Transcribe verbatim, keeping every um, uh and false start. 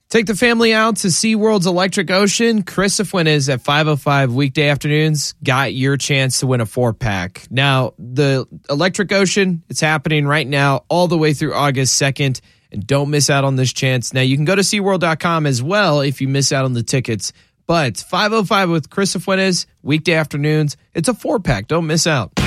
Take the family out to SeaWorld's Electric Ocean. Chris Fuentes at five oh five weekday afternoons got your chance to win a four-pack. Now, the Electric Ocean, it's happening right now all the way through August second, and don't miss out on this chance. Now, you can go to SeaWorld dot com as well if you miss out on the tickets, but five oh five with Chris Fuentes, weekday afternoons, it's a four-pack. Don't miss out.